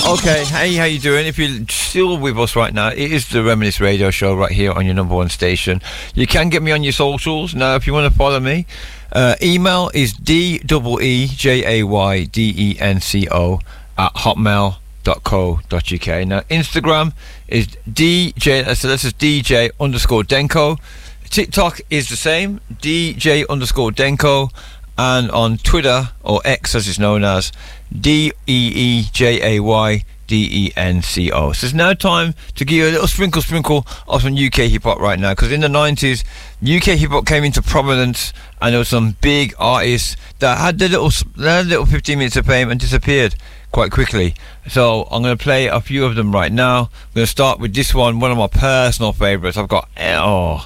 Okay, hey, how you doing? If you're still with us right now, it is the Reminisce Radio Show right here on your number one station. You can get me on your socials. Now, if you want to follow me, email is deejaydenco@hotmail.co.uk. Now, Instagram is DJ, so this is DJ_Denko. TikTok is the same, DJ_Denko. And on Twitter, or X as it's known as, DEEJAYDENCO. So it's now time to give you a little sprinkle of some UK hip-hop right now, because in the 90s, UK hip-hop came into prominence, and there were some big artists that had their little 15 minutes of fame and disappeared quite quickly. So I'm going to play a few of them right now. I'm going to start with this one of my personal favourites. I've got